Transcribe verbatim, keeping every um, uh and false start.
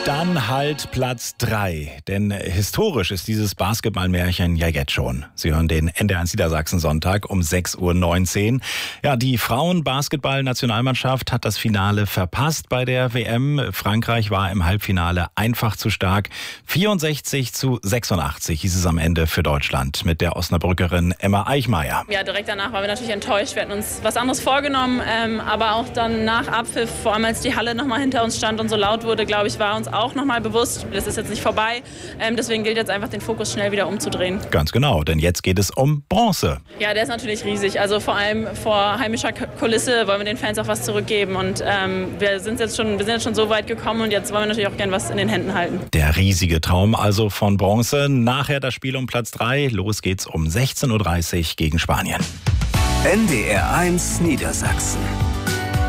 Dann halt Platz drei. Denn historisch ist dieses Basketballmärchen ja jetzt schon. Sie hören den N D R eins Niedersachsen Sonntag um sechs Uhr neunzehn. Ja, die Frauen-Basketball-Nationalmannschaft hat das Finale verpasst bei der W M. Frankreich war im Halbfinale einfach zu stark. vierundsechzig zu sechsundachtzig hieß es am Ende für Deutschland mit der Osnabrückerin Emma Eichmeyer. Ja, direkt danach waren wir natürlich enttäuscht. Wir hatten uns was anderes vorgenommen. Ähm, aber auch dann nach Abpfiff, vor allem als die Halle nochmal hinter uns stand und so laut wurde, glaube ich, war uns auch nochmal bewusst, das ist jetzt nicht vorbei. Ähm, deswegen gilt jetzt einfach, den Fokus schnell wieder umzudrehen. Ganz genau, denn jetzt geht es um Bronze. Ja, der ist natürlich riesig. Also vor allem vor heimischer Kulisse wollen wir den Fans auch was zurückgeben. Und ähm, wir sind jetzt schon, wir sind jetzt schon so weit gekommen und jetzt wollen wir natürlich auch gern was in den Händen halten. Der riesige Traum also von Bronze. Nachher das Spiel um Platz drei. Los geht's um sechzehn Uhr dreißig gegen Spanien. N D R eins Niedersachsen.